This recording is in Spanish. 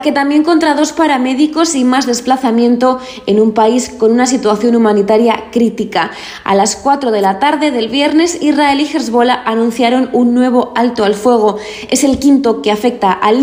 que también contra 2 paramédicos y más desplazamiento en un país con una situación humanitaria crítica. A las 4 de la tarde del viernes, Israel y Hezbollah anunciaron un nuevo alto al fuego. Es el quinto que afecta al